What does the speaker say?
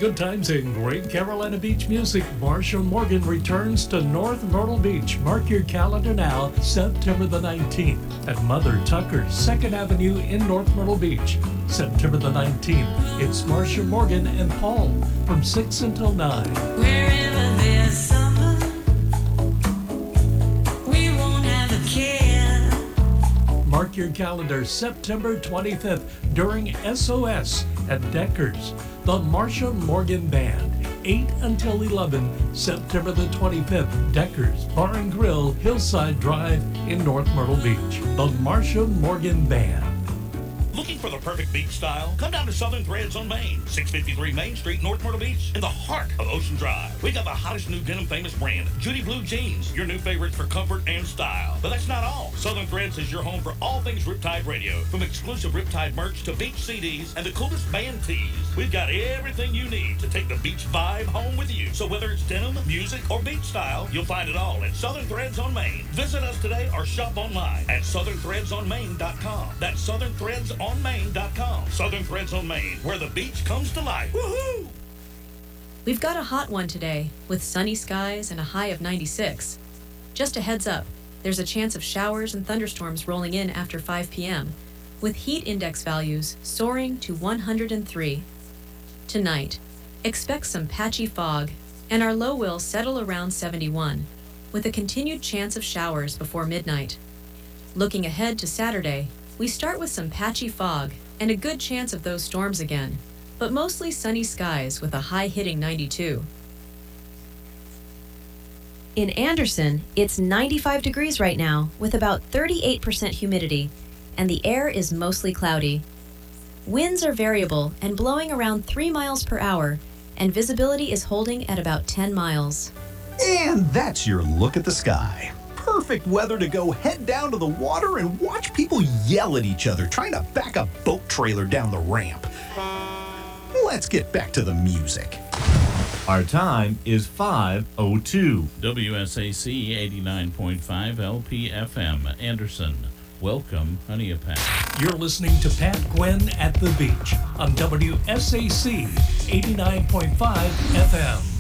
good times in Great Carolina Beach music. Marsha Morgan returns to North Myrtle Beach. Mark your calendar now, September the 19th at Mother Tucker's 2nd Avenue in North Myrtle Beach. September the 19th, it's Marsha Morgan and Paul from 6 until 9. Wherever there's summer, we won't have a care. Mark your calendar, September 25th during SOS at Deckers. The Marsha Morgan Band, 8 until 11, September the 25th, Deckers Bar and Grill, Hillside Drive in North Myrtle Beach. The Marsha Morgan Band. Looking for the perfect beach style? Come down to Southern Threads on Main, 653 Main Street, North Myrtle Beach, in the heart of Ocean Drive. We got the hottest new denim famous brand, Judy Blue Jeans, your new favorites for comfort and style. But that's not all. Southern Threads is your home for all things Riptide Radio, from exclusive Riptide merch to beach CDs and the coolest band tees. We've got everything you need to take the beach vibe home with you. So whether it's denim, music, or beach style, you'll find it all at Southern Threads on Main. Visit us today or shop online at southernthreadsonmain.com. That's southernthreadsonmain.com. Southern Threads on Main, where the beach comes to life. Woohoo! We've got a hot one today, with sunny skies and a high of 96. Just a heads up, there's a chance of showers and thunderstorms rolling in after 5 p.m., with heat index values soaring to 103. Tonight, expect some patchy fog, and our low will settle around 71, with a continued chance of showers before midnight. Looking ahead to Saturday, we start with some patchy fog and a good chance of those storms again, but mostly sunny skies with a high hitting 92. In Anderson, it's 95 degrees right now with about 38% humidity, and the air is mostly cloudy. Winds are variable and blowing around 3 miles per hour, and visibility is holding at about 10 miles. And that's your look at the sky. Perfect weather to go head down to the water and watch people yell at each other trying to back a boat trailer down the ramp. Let's get back to the music. Our time is 5:02. WSAC 89.5 LPFM, Anderson. Welcome, Honeyapatch. You're listening to Pat Gwen at the Beach on WSAC 89.5 FM.